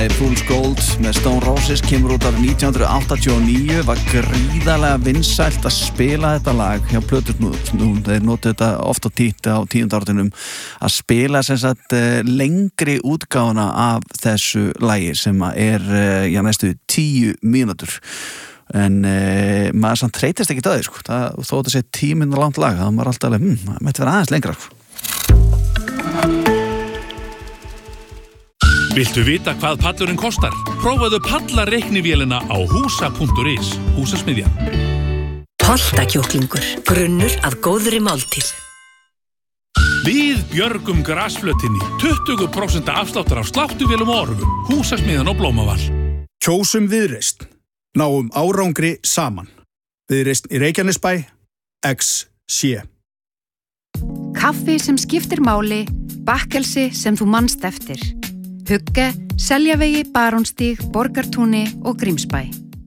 Fool's Gold með Stone Roses kemur út af 1989, var gríðarlega vinsælt að spila þetta lag hjá plötusnúðum, þeir notu þetta oft á tíunda áratugnum að spila sem sagt lengri útgáfuna af þessu lagi sem er næstu 10 mínútur en maður samt þreytist ekki að því sko. Þó þetta sé 10 mínútur langt lag, það var alltaf alveg, það mætti vera aðeins lengra sko. Viltu vita hvað pallurinn kostar? Prófaðu pallareiknivélina á húsa.is, húsasmiðjan. Holtakjúklingur, grunnur að góðri máltíð. Við björgum grasflötinni, 20% afsláttur af sláttuvélum og orfum, húsasmiðjan og Blómavall. Kjósum Viðreisn, náum árangri saman. Viðreisn í Reykjanesbæ, XC. Kaffi sem skiptir máli, bakkelsi sem þú manst eftir. Hugge, Seljavegi, Barónstíg, Borgartúni og Grímsbæ.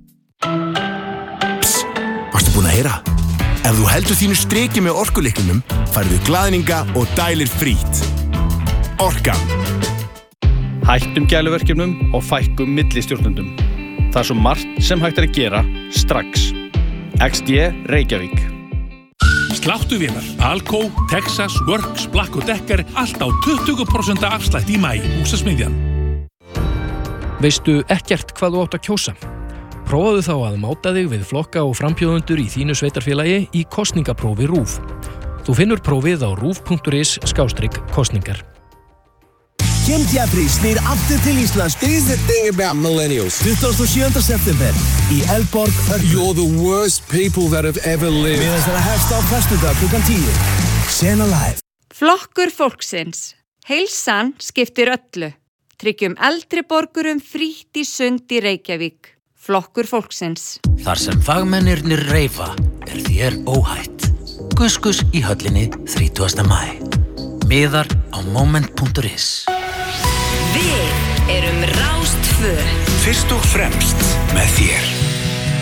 Varstu búin að heyra? Ef þú heldur þínu striki með orkulyklinum, færðu glaðninga og dælir frít. Orkan. Hættum gæluverkefnum og fækkum millistjórnendum. Það er svo margt sem hægt að gera strax. XD Reykjavík. Sláttuvélar, Alco, Texas, Works, Black & Decker, allt á 20% afslætt í maí, húsasmiðjan. Veistu ekkert hvað þú átt að kjósa? Prófaðu þá að máta þig við flokka og frambjóðendur í þínu sveitarfélagi í kosningaprófi RÚV. Þú finnur prófið á rúv.is/kosningar. Kim Jeffrey snýr aftur til Íslands. Here's the thing about millennials. 27. september í Elborg Hörpu. You're the worst people that have ever lived. Miðast að hefst á föstudag klukkan 10. Sena live. Flokkur fólksins. Heilsan skiptir öllu. Tryggjum eldri borgurum frítt í sund í Reykjavík. Flokkur fólksins. Þar sem fagmennirnir reifa þér óhætt. Kuskus í höllinni 30. maí. Miðar á moment.is. Við erum Rás 2. Fyrst og fremst með þér.